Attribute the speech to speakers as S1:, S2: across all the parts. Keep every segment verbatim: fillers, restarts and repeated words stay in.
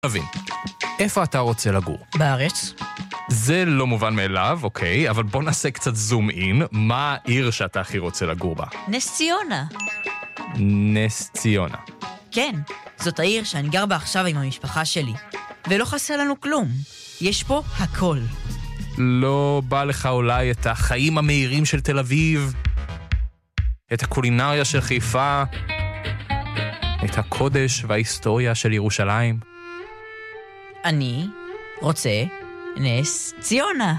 S1: מבין, איפה אתה רוצה לגור?
S2: בארץ.
S1: זה לא מובן מאליו, אוקיי, אבל בוא נעשה קצת זום אין. מה העיר שאתה הכי רוצה לגור בה?
S2: נס ציונה.
S1: נס ציונה.
S2: כן, זאת העיר שאני גר בה עכשיו עם המשפחה שלי. ולא חסר לנו כלום. יש פה הכל.
S1: לא בא לך אולי את החיים המהירים של תל אביב? את הקולינריה של חיפה? את הקודש וההיסטוריה של ירושלים?
S2: אני רוצה נס ציונה.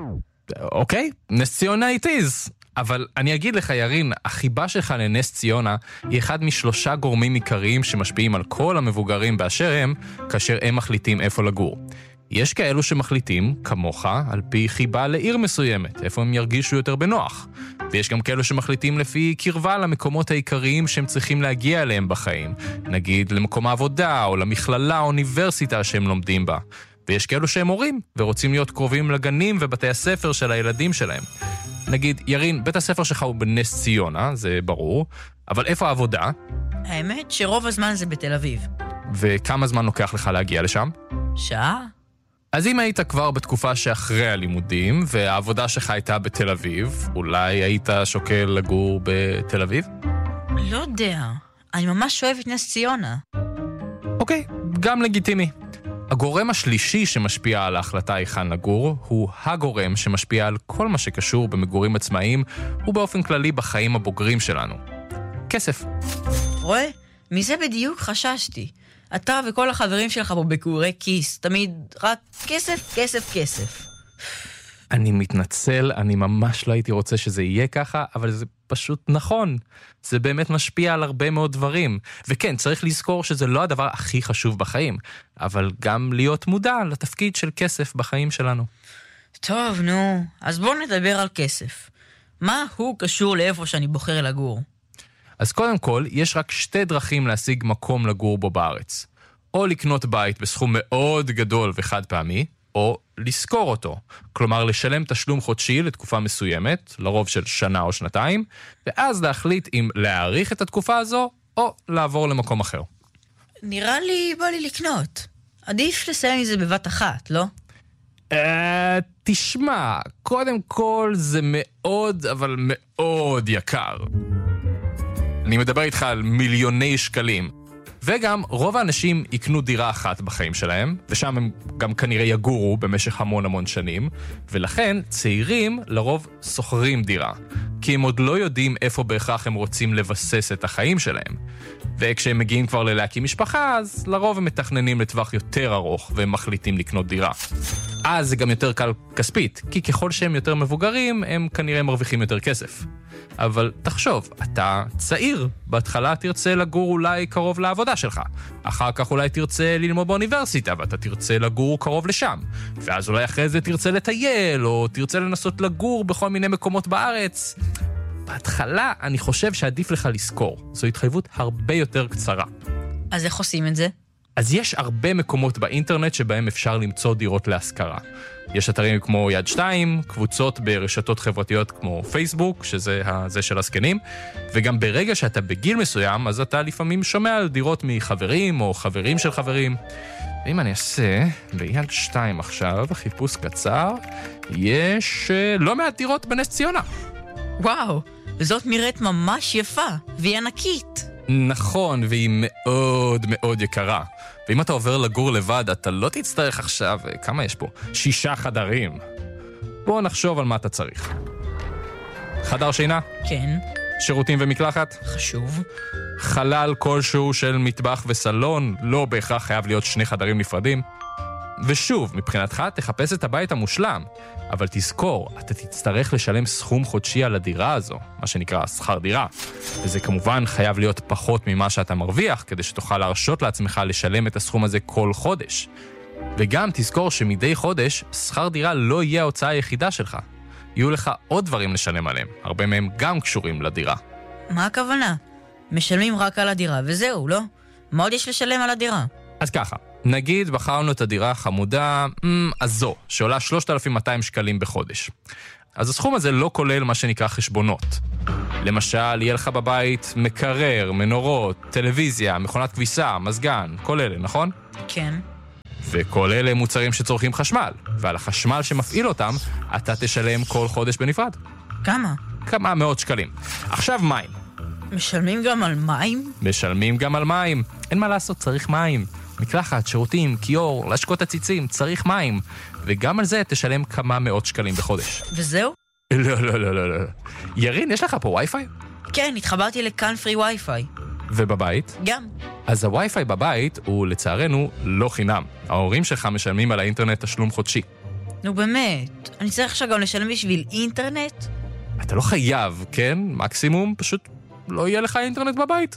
S1: אוקיי, נס ציונה it is. אבל אני אגיד לך, ירין, החיבה שלך לנס ציונה היא אחד משלושה גורמים עיקריים שמשפיעים על כל המבוגרים באשר הם, כאשר הם מחליטים איפה לגור. יש כאלו שמחליטים, כמוך, על פי חיבה לעיר מסוימת, איפה הם ירגישו יותר בנוח. ויש גם כאלו שמחליטים לפי קרבה למקומות העיקריים שהם צריכים להגיע אליהם בחיים. נגיד למקום העבודה, או למכללה, או אוניברסיטה שהם לומדים בה. ויש כאלו שהם הורים, ורוצים להיות קרובים לגנים ובתי הספר של הילדים שלהם. נגיד, ירין, בית הספר שלך הוא בנס ציונה, זה ברור, אבל איפה העבודה?
S2: האמת שרוב הזמן זה בתל אביב.
S1: וכמה זמן לוקח לך להגיע לשם?
S2: שעה?
S1: אז אם היית כבר בתקופה שאחרי הלימודים, והעבודה שלך הייתה בתל אביב, אולי היית שוקל לגור בתל אביב?
S2: לא יודע, אני ממש אוהב את נס ציונה.
S1: אוקיי, גם לגיטימי. הגורם השלישי שמשפיע על ההחלטה היכן לגור, הוא הגורם שמשפיע על כל מה שקשור במגורים עצמאיים, ובאופן כללי בחיים הבוגרים שלנו. כסף.
S2: רואה? מזה בדיוק חששתי. אתה וכל החברים שלך פה בקורי כיס, תמיד רק כסף, כסף, כסף.
S1: אני מתנצל, אני ממש לא הייתי רוצה שזה יהיה ככה, אבל זה פשוט נכון. זה באמת משפיע על הרבה מאוד דברים. וכן, צריך לזכור שזה לא הדבר הכי חשוב בחיים, אבל גם להיות מודע לתפקיד של כסף בחיים שלנו.
S2: טוב, נו, אז בואו נדבר על כסף. מה הוא קשור לאיפה שאני בוחר לגור?
S1: אז קודם כל, יש רק שתי דרכים להשיג מקום לגור בו בארץ. או לקנות בית בסכום מאוד גדול וחד פעמי, או לשכור אותו. כלומר, לשלם תשלום חודשי לתקופה מסוימת, לרוב של שנה או שנתיים, ואז להחליט אם להאריך את התקופה הזו, או לעבור למקום אחר.
S2: נראה לי בא לי לקנות. עדיף לסיים את זה בבת אחת, לא?
S1: אה, תשמע, קודם כל זה מאוד, אבל מאוד יקר. אני מדבר איתך על מיליוני שקלים. וגם רוב האנשים יקנו דירה אחת בחיים שלהם, ושם הם גם כנראה יגורו במשך המון המון שנים, ולכן צעירים לרוב סוחרים דירה, כי הם עוד לא יודעים איפה בהכרח הם רוצים לבסס את החיים שלהם. וכשהם מגיעים כבר ללהקים משפחה, אז לרוב הם מתכננים לטווח יותר ארוך, והם מחליטים לקנות דירה. אז זה גם יותר קל כספית, כי ככל שהם יותר מבוגרים, הם כנראה מרוויחים יותר כסף. אבל תחשוב, אתה צעיר, בהתחלה תרצה לגור אולי קרוב לעבודה שלך, אחר כך אולי תרצה ללמוד באוניברסיטה, ואתה תרצה לגור קרוב לשם, ואז אולי אחרי זה תרצה לטייל, או תרצה לנסות לגור בכל מיני מקומות בארץ. בהתחלה אני חושב שעדיף לך לזכור, זו התחייבות הרבה יותר קצרה.
S2: אז איך עושים את זה?
S1: אז יש הרבה מקומות באינטרנט שבהם אפשר למצוא דירות להשכרה. יש אתרים כמו יד שתיים, קבוצות ברשתות חברתיות כמו פייסבוק, שזה זה של הסקנים, וגם ברגע שאתה בגיל מסוים, אז אתה לפעמים שומע על דירות מחברים או חברים של חברים. ואם אני אעשה ביד שתיים עכשיו, חיפוש קצר, יש לא מעט דירות בנס ציונה.
S2: וואו, זאת נראית ממש יפה, והיא ענקית.
S1: נכון, והיא מאוד מאוד יקרה. ואם אתה עובר לגור לבד, אתה לא תצטרך עכשיו, כמה יש פה? שישה חדרים. בוא נחשוב על מה אתה צריך. חדר שינה?
S2: כן.
S1: שירותים ומקלחת?
S2: חשוב.
S1: חלל כלשהו של מטבח וסלון, לא בהכרח חייב להיות שני חדרים נפרדים. ושוב, מבחינתך תחפש את הבית המושלם, אבל תזכור, אתה תצטרך לשלם סכום חודשי על הדירה הזו, מה שנקרא שכר דירה. וזה כמובן חייב להיות פחות ממה שאתה מרוויח, כדי שתוכל להרשות לעצמך לשלם את הסכום הזה כל חודש. וגם תזכור שמדי חודש, שכר דירה לא יהיה ההוצאה היחידה שלך. יהיו לך עוד דברים לשלם עליהם, הרבה מהם גם קשורים לדירה.
S2: מה הכוונה? משלמים רק על הדירה, וזהו, לא? מה עוד יש לשלם על הדירה?
S1: אז ככה, נגיד בחרנו את הדירה החמודה הזו, שעולה שלושת אלפים ומאתיים שקלים בחודש. אז הסכום הזה לא כולל מה שנקרא חשבונות. למשל, יהיה לך בבית מקרר, מנורות, טלוויזיה, מכונת כביסה, מזגן, כל אלה, נכון?
S2: כן.
S1: וכל אלה מוצרים שצורכים חשמל, ועל החשמל שמפעיל אותם, אתה תשלם כל חודש בנפרד.
S2: כמה?
S1: כמה מאות שקלים. עכשיו מים.
S2: משלמים גם על מים?
S1: משלמים גם על מים. אין מה לעשות, צריך מים. מקלחת, שירותים, קיור, לשקות הציצים, צריך מים. וגם על זה תשלם כמה מאות שקלים בחודש.
S2: וזהו?
S1: לא, לא, לא, לא, לא. ירין, יש לך פה וי-פיי?
S2: כן, התחברתי לכאן פרי וי-פיי.
S1: ובבית?
S2: גם.
S1: אז הווי-פיי בבית הוא לצערנו לא חינם. ההורים שלך משלמים על האינטרנט תשלום חודשי.
S2: נו באמת, אני צריך עכשיו גם לשלם בשביל אינטרנט?
S1: אתה לא חייב, כן? מקסימום פשוט לא יהיה לך אינטרנט בבית.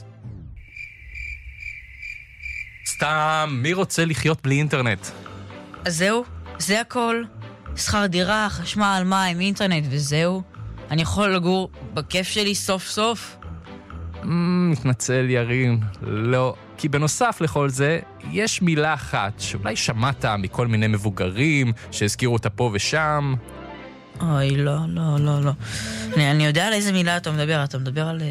S1: סתם, מי רוצה לחיות בלי אינטרנט?
S2: אז זהו, זה הכל. שכר דירה, חשמל, מים, אינטרנט וזהו. אני יכול לגור בכיף שלי סוף סוף?
S1: מתנצל ירין, לא. כי בנוסף לכל זה, יש מילה אחת שאולי שמעת מכל מיני מבוגרים שהזכירו אותה פה ושם.
S2: אוי, לא, לא, לא, לא. אני, אני יודע על איזה מילה אתה מדבר. אתה מדבר על...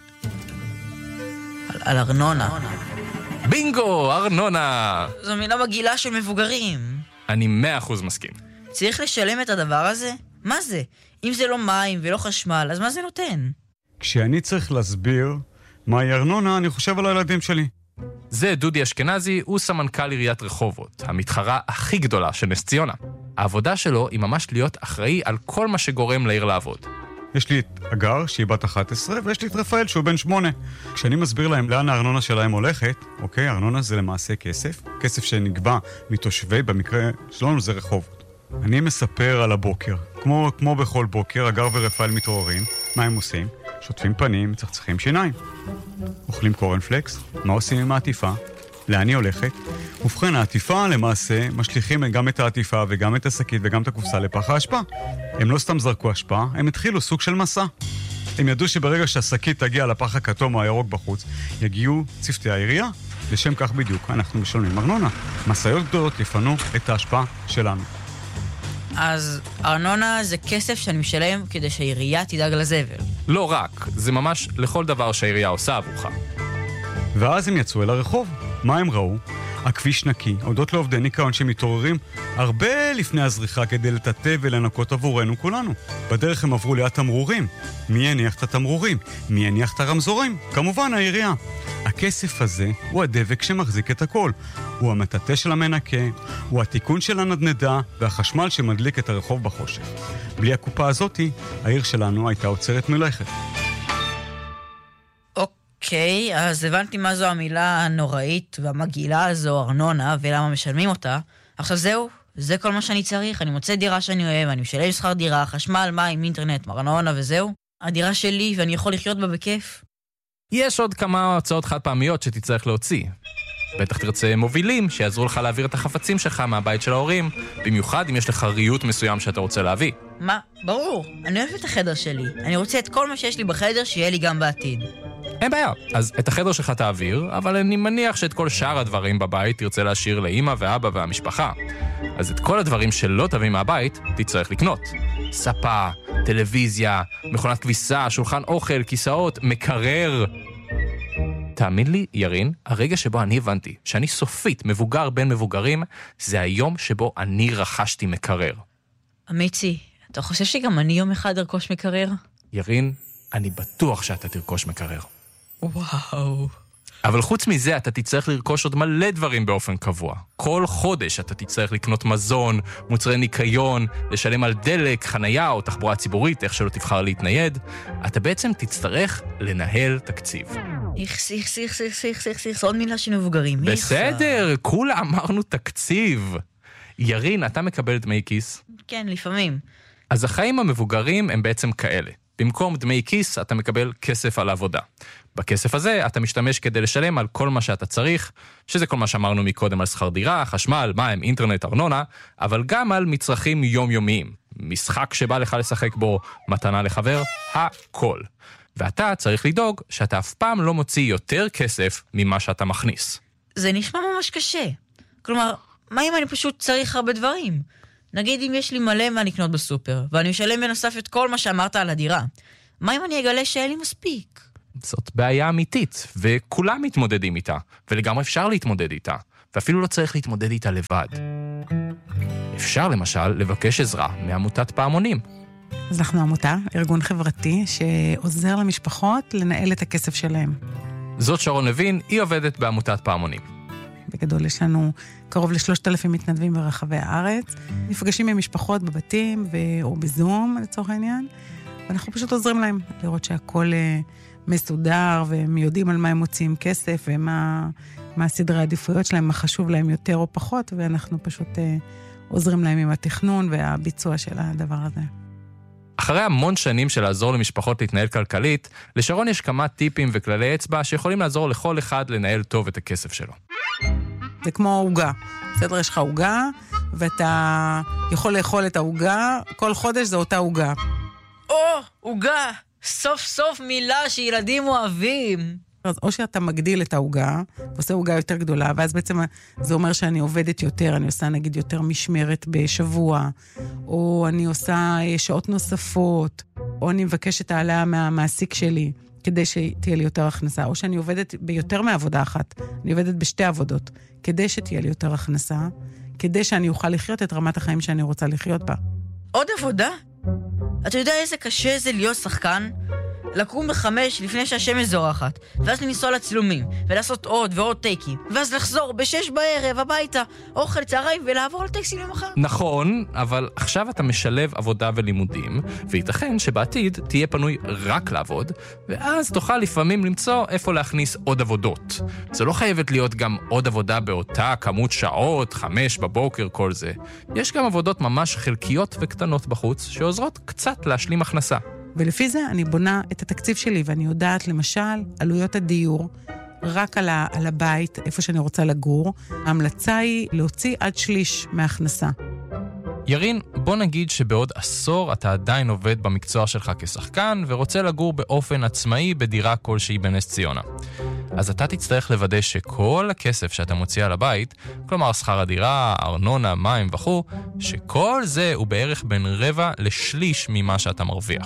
S2: על, על ארנונה.
S1: בינגו, ארנונה!
S2: זו מילה מגעילה של מבוגרים.
S1: אני מאה אחוז מסכים.
S2: צריך לשלם את הדבר הזה? מה זה? אם זה לא מים ולא חשמל, אז מה זה נותן?
S3: כשאני צריך להסביר מהי ארנונה, אני חושב על הילדים שלי.
S1: זה דודי אשכנזי, הוא סמנכ"ל עיריית רחובות, המתחרה הכי גדולה של נס ציונה. העבודה שלו היא ממש להיות אחראי על כל מה שגורם לעיר לעבוד.
S3: יש לי את אגר, שהיא בת אחת עשרה, ויש לי את רפאל, שהוא בן שמונה. כשאני מסביר להם לאן הארנונה שלהם הולכת, אוקיי, ארנונה זה למעשה כסף, כסף שנקבע מתושבי, במקרה שלנו זה רחובות. אני מספר על הבוקר. כמו, כמו בכל בוקר, אגר ורפאל מתעוררים. מה הם עושים? שוטפים פנים, צחצחים שיניים. אוכלים קורנפלקס. מה עושים עם העטיפה? לאן היא הולכת? ובכן, העטיפה למעשה משליכים גם את העטיפה וגם את השקית וגם את הקופסה לפח האשפה. הם לא סתם זרקו אשפה, הם התחילו סוג של מסע. הם ידעו שברגע שהשקית תגיע לפח הכתום או הירוק בחוץ, יגיעו צוותי העירייה. לשם כך בדיוק אנחנו משלמים ארנונה. מסעיות גדולות יפנו את האשפה שלנו.
S2: אז ארנונה זה כסף שאני משלם כדי שהעירייה תדאג לזבל.
S1: לא רק, זה ממש לכל דבר שהעירייה עושה עבורך.
S3: ואז הם יצאו אל הרחוב. מה הם ראו? הכביש נקי, הודות לעובדי ניקיון שמתעוררים הרבה לפני הזריחה כדי לטאטא ולנקות עבורנו כולנו. בדרך הם עברו ליד תמרורים. מי יניח את התמרורים? מי יניח את הרמזורים? כמובן העירייה. הכסף הזה הוא הדבק שמחזיק את הכל. הוא המטאטא של המנקה, הוא התיקון של הנדנדה והחשמל שמדליק את הרחוב בחושך. בלי הקופה הזאתי, העיר שלנו הייתה עוצרת מלכת.
S2: אוקיי, אז הבנתי מה זו המילה הנוראית והמגעילה הזו, ארנונה, ולמה משלמים אותה. עכשיו זהו, זה כל מה שאני צריך. אני מוצא דירה שאני אוהב, אני משלם שכר דירה, חשמל, מים, אינטרנט, ארנונה וזהו. הדירה שלי ואני יכול לחיות בה בכיף.
S1: יש עוד כמה הצעות חד פעמיות שתצטרך להוציא. בטח תרצה מובילים שיעזרו לך להעביר את החפצים שלך מהבית של ההורים, במיוחד אם יש לך ריהוט מסוים שאתה רוצה להביא.
S2: מה? ברור. אני אוהב את החדר שלי. אני רוצה את כל מה שיש לי בחדר שיהיה לי גם בעתיד.
S1: אין בעיה. אז את החדר שלך תעביר, אבל אני מניח שאת כל שאר הדברים בבית תרצה להשאיר לאמא ואבא והמשפחה. אז את כל הדברים שלא תביא מהבית תצטרך לקנות. ספה, טלוויזיה, מכונת כביסה, שולחן אוכל, כיסאות, מקרר. תאמין לי, ירין, הרגע שבו אני הבנתי שאני סופית מבוגר בין מבוגרים, זה היום שבו אני רכשתי מקרר.
S2: אמיצי, אתה חושב שגם אני יום אחד ארכוש מקרר?
S1: ירין, אני בטוח שאתה תרכוש מקרר.
S2: וואו.
S1: אבל חוץ מזה, אתה תצטרך לרכוש עוד מלא דברים באופן קבוע. כל חודש אתה תצטרך לקנות מזון, מוצרי ניקיון, לשלם על דלק, חנייה או תחבורה ציבורית, איך שלא תבחר להתנייד. אתה בעצם תצטרך לנהל תקציב.
S2: איכס, איכס, איכס, איכס, איכס, איכס, איכס, עוד מילה של מבוגרים.
S1: בסדר, כולה אמרנו תקציב. ירין, אתה מקבל דמי כיס?
S2: כן, לפעמים.
S1: אז החיים המבוגרים הם בעצם כאלה. במקום דמי כיס, אתה מקבל כסף על עבודה. בכסף הזה אתה משתמש כדי לשלם על כל מה שאתה צריך, שזה כל מה שאמרנו מקודם על שכר דירה, חשמל, מים, אינטרנט, ארנונה, אבל גם על מצרכים יומיומיים. משחק שבא לך לשחק בו, מתנה לחבר, הכל. ואתה צריך לדאוג שאתה אף פעם לא מוציא יותר כסף ממה שאתה מכניס.
S2: זה נשמע ממש קשה. כלומר, מה אם אני פשוט צריך הרבה דברים? נגיד אם יש לי מלא מה לקנות בסופר, ואני משלם בנוסף את כל מה שאמרת על הדירה. מה אם אני אגלה שאין לי מספיק?
S1: זאת בעיה אמיתית, וכולם מתמודדים איתה, ולגמרי אפשר להתמודד איתה. ואפילו לא צריך להתמודד איתה לבד. אפשר למשל לבקש עזרה מעמותת פעמונים.
S4: אז אנחנו עמותה, ארגון חברתי, שעוזר למשפחות לנהל את הכסף שלהם.
S1: זאת שרון לוין, היא עובדת בעמותת פעמונים.
S4: בגדול יש לנו קרוב לשלושת אלפים מתנדבים ברחבי הארץ, נפגשים עם משפחות בבתים ו... או בזום לצורך העניין, ואנחנו פשוט עוזרים להם לראות שהכל מסודר, והם יודעים על מה הם מוציאים כסף, ומה מה הסדרי העדיפויות שלהם, מה חשוב להם יותר או פחות, ואנחנו פשוט עוזרים להם עם התכנון והביצוע של הדבר הזה.
S1: אחרי המון שנים של לעזור למשפחות להתנהל כלכלית, לשרון יש כמה טיפים וכללי אצבע שיכולים לעזור לכל אחד לנהל טוב את הכסף שלו.
S4: זה כמו הוגה. בסדר, יש לך הוגה, ואתה יכול לאכול את ההוגה, כל חודש זה אותה הוגה.
S2: או, הוגה! סוף סוף מילה שילדים אוהבים.
S4: אז או שאתה מגדיל את ההוגה, ועושה הוגה יותר גדולה, ואז בעצם זה אומר שאני עובדת יותר, אני עושה נגיד יותר משמרת בשבוע, או אני עושה שעות נוספות, או אני מבקשת העלאה מהמעסיק שלי, כדי שתהיה לי יותר הכנסה, או שאני עובדת ביותר מעבודה אחת, אני עובדת בשתי עבודות, כדי שתהיה לי יותר הכנסה, כדי שאני אוכל לחיות את רמת החיים שאני רוצה לחיות בה.
S2: עוד עבודה? אתה יודע איזה קשה זה להיות שחקן? לקום בחמש לפני שהשמש זורחת, ואז לנסוע לצילומים, ולעשות עוד ועוד טייקים, ואז לחזור בשש בערב הביתה, אוכל צהריים ולעבור לטקסים למחר.
S1: נכון, אבל עכשיו אתה משלב עבודה ולימודים, וייתכן שבעתיד תהיה פנוי רק לעבוד, ואז תוכל לפעמים למצוא איפה להכניס עוד עבודות. זה לא חייבת להיות גם עוד עבודה באותה כמות שעות, חמש בבוקר, כל זה. יש גם עבודות ממש חלקיות וקטנות בחוץ, שעוזרות קצת להשלים הכנסה.
S4: ולפי זה אני בונה את התקציב שלי, ואני יודעת, למשל, עלויות הדיור, רק על, ה, על הבית, איפה שאני רוצה לגור. ההמלצה היא להוציא עד שליש מההכנסה.
S1: ירין, בוא נגיד שבעוד עשור אתה עדיין עובד במקצוע שלך כשחקן, ורוצה לגור באופן עצמאי בדירה כלשהי בנס ציונה. אז אתה תצטרך לוודא שכל הכסף שאתה מוציא על הבית, כלומר שכר הדירה, ארנונה, מים וכו', שכל זה הוא בערך בין רבע לשליש ממה שאתה מרוויח.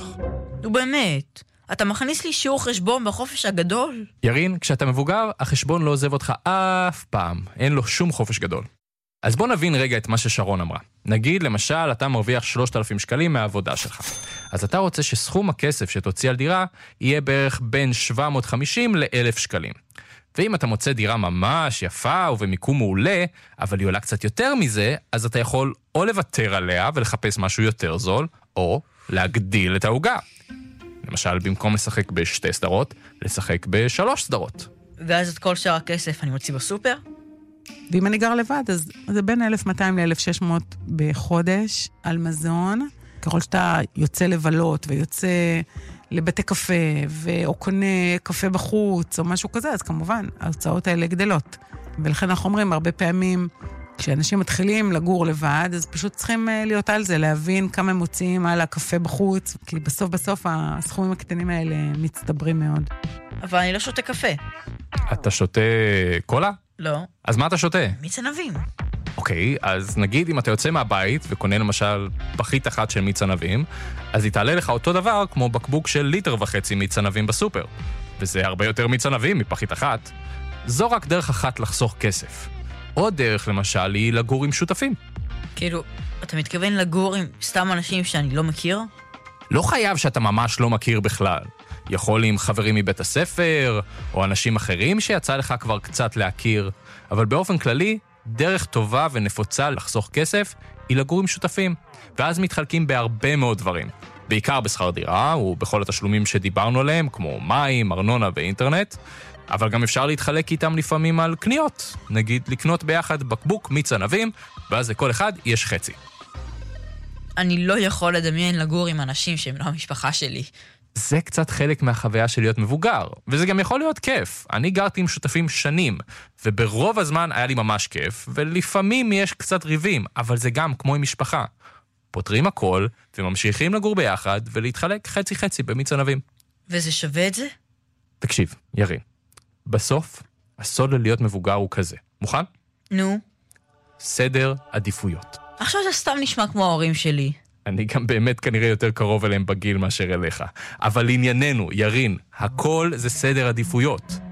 S2: ובאמת, אתה מכניס לי שיעור חשבון בחופש הגדול?
S1: ירין, כשאתה מבוגר, החשבון לא עוזב אותך אף פעם. אין לו שום חופש גדול. אז בוא נבין רגע את מה ששרון אמרה. נגיד, למשל, אתה מרוויח שלושת אלפים שקלים מהעבודה שלך. אז אתה רוצה שסכום הכסף שתוציא על דירה יהיה בערך בין שבע מאות וחמישים ל-אלף שקלים. ואם אתה מוצא דירה ממש יפה ובמיקום מעולה, אבל היא עולה קצת יותר מזה, אז אתה יכול או לוותר עליה ולחפש משהו יותר זול, או להגדיל את ההוגה. למשל, במקום לשחק בשתי סדרות, לשחק בשלוש סדרות.
S2: ואז את כל שאר הכסף אני מוציא בסופר?
S4: ואם אני גר לבד, אז זה בין אלף ומאתיים ל-אלף ושש מאות בחודש על מזון. ככל שאתה יוצא לבלות ויוצא לבתי קפה, או קונה קפה בחוץ, או משהו כזה, אז כמובן, ההוצאות האלה גדלות. ולכן אנחנו אומרים, הרבה פעמים, כשאנשים מתחילים לגור לבד, אז פשוט צריכים להיות על זה, להבין כמה הם מוציאים על הקפה בחוץ, כי בסוף בסוף הסכומים הקטנים האלה מצטברים מאוד.
S2: אבל אני לא שותה קפה.
S1: אתה שותה קולה?
S2: לא.
S1: אז מה אתה שותה?
S2: מיץ ענבים.
S1: אוקיי, אז נגיד אם אתה יוצא מהבית וקונה למשל פחית אחת של מיץ ענבים, אז היא תעלה לך אותו דבר כמו בקבוק של ליטר וחצי מיץ ענבים בסופר. וזה הרבה יותר מיץ ענבים מפחית אחת. זו רק דרך אחת לחסוך כסף. עוד דרך למשל היא לגור עם שותפים.
S2: כאילו, אתה מתכוון לגור עם סתם אנשים שאני לא מכיר?
S1: לא חייב שאתה ממש לא מכיר בכלל. יכול עם חברים מבית הספר, או אנשים אחרים שיצא לך כבר קצת להכיר, אבל באופן כללי, דרך טובה ונפוצה לחסוך כסף היא לגור עם שותפים, ואז מתחלקים בהרבה מאוד דברים. בעיקר בשכר דירה, ובכל התשלומים שדיברנו עליהם, כמו מים, ארנונה ואינטרנט, אבל גם אפשר להתחלק איתם לפעמים על קניות. נגיד לקנות ביחד בקבוק מיץ ענבים, ואז לכל אחד יש חצי.
S2: אני לא יכול לדמיין לגור עם אנשים שהם לא המשפחה שלי.
S1: זה קצת חלק מהחוויה של להיות מבוגר, וזה גם יכול להיות כיף. אני גרתי עם שותפים שנים, וברוב הזמן היה לי ממש כיף, ולפעמים יש קצת ריבים, אבל זה גם כמו עם משפחה. פותרים הכל, וממשיכים לגור ביחד, ולהתחלק חצי-חצי במיץ ענבים.
S2: וזה שווה את זה?
S1: תקשיב, ירין, בסוף, הסוד ללהיות מבוגר הוא כזה. מוכן?
S2: נו.
S1: סדר עדיפויות.
S2: עכשיו זה סתם נשמע כמו ההורים שלי.
S1: אני גם באמת כנראה יותר קרוב אליהם בגיל מאשר אליך. אבל לענייננו, ירין, הכל זה סדר עדיפויות.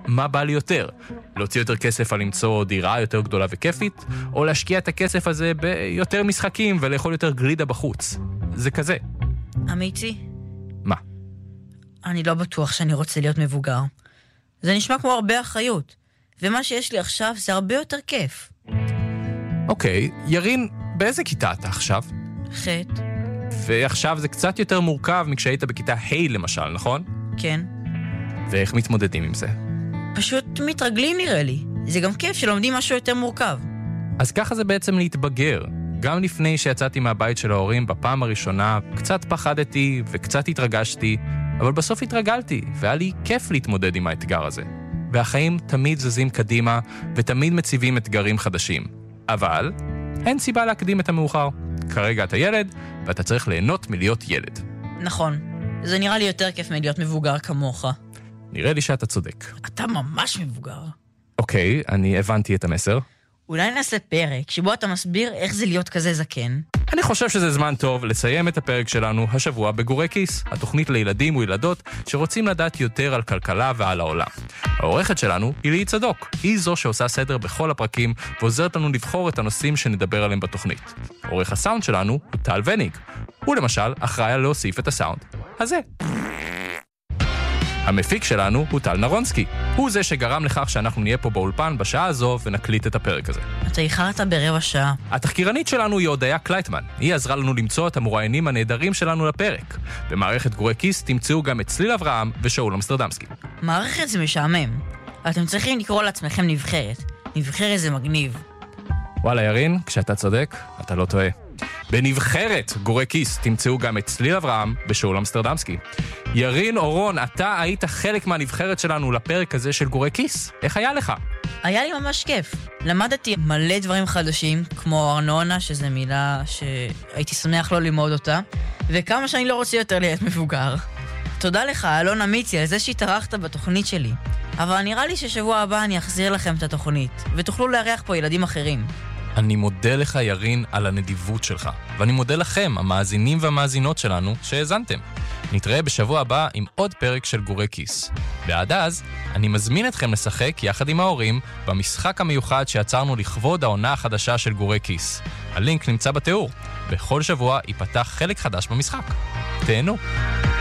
S1: מה בא לי יותר? להוציא יותר כסף על למצוא דירה יותר גדולה וכיפית, או להשקיע את הכסף הזה ביותר משחקים ולאכול יותר גלידה בחוץ? זה כזה.
S2: אמיתי?
S1: מה?
S2: אני לא בטוח שאני רוצה להיות מבוגר. זה נשמע כמו הרבה אחריות, ומה שיש לי עכשיו זה הרבה יותר כיף.
S1: אוקיי, ירין, באיזה כיתה אתה עכשיו?
S2: חטא.
S1: ועכשיו זה קצת יותר מורכב מכשהיית בכיתה ה' למשל, נכון?
S2: כן.
S1: ואיך מתמודדים עם זה?
S2: פשוט מתרגלים נראה לי. זה גם כיף שלומדים משהו יותר מורכב.
S1: אז ככה זה בעצם להתבגר. גם לפני שיצאתי מהבית של ההורים בפעם הראשונה, קצת פחדתי וקצת התרגשתי, אבל בסוף התרגלתי, והיה לי כיף להתמודד עם האתגר הזה. והחיים תמיד זזים קדימה, ותמיד מציבים אתגרים חדשים. אבל אין סיבה להקדים את המאוחר. כרגע אתה ילד, ואתה צריך ליהנות מלהיות ילד.
S2: נכון. זה נראה לי יותר כיף מלהיות מבוגר כמוך.
S1: נראה לי שאתה צודק.
S2: אתה ממש מבוגר.
S1: אוקיי, אני הבנתי את המסר.
S2: אולי נעשה פרק שבו אתה מסביר איך זה להיות כזה זקן.
S1: אני חושב שזה זמן טוב לסיים את הפרק שלנו השבוע בגורי כיס, התוכנית לילדים וילדות שרוצים לדעת יותר על כלכלה ועל העולם. העורכת שלנו היא ליהי צדוק, היא זו שעושה סדר בכל הפרקים ועוזרת לנו לבחור את הנושאים שנדבר עליהם בתוכנית. עורך הסאונד שלנו הוא טל וניג, הוא למשל אחראי להוסיף את הסאונד הזה. המפיק שלנו הוא טל נרונסקי. הוא זה שגרם לכך שאנחנו נהיה פה באולפן בשעה הזו ונקליט את הפרק הזה.
S2: אתה איחרת ברבע שעה.
S1: התחקירנית שלנו היא הודיה קלייטמן. היא עזרה לנו למצוא את המרואיינים הנהדרים שלנו לפרק. במערכת גורי כיס תמצאו גם את צליל אברהם ושאול אמסטרדמסקי.
S2: מערכת זה משעמם. אתם צריכים לקרוא לעצמכם נבחרת. נבחרת זה מגניב.
S1: וואלה ירין, כשאתה צודק, אתה לא טועה. בנבחרת גורי כיס תמצאו גם את צליל אברהם ושאול אמסטרדמסקי. ירין אורון, אתה היית חלק מהנבחרת שלנו לפרק הזה של גורי כיס. איך היה לך?
S2: היה לי ממש כיף. למדתי מלא דברים חדשים, כמו ארנונה, שזו מילה שהייתי שמח לא ללמוד אותה, וכמה שאני לא רוצה יותר להיות מבוגר. תודה לך, אלון אמיצי, על זה שהתארחת בתוכנית שלי. אבל נראה לי ששבוע הבא אני אחזיר לכם את התוכנית, ותוכלו לארח פה ילדים אחרים.
S1: אני מודה לך ירין על הנדיבות שלך, ואני מודה לכם, המאזינים והמאזינות שלנו, שהאזנתם. נתראה בשבוע הבא עם עוד פרק של גורי כיס. ועד אז, אני מזמין אתכם לשחק יחד עם ההורים במשחק המיוחד שיצרנו לכבוד העונה החדשה של גורי כיס. הלינק נמצא בתיאור. בכל שבוע ייפתח חלק חדש במשחק. תהנו.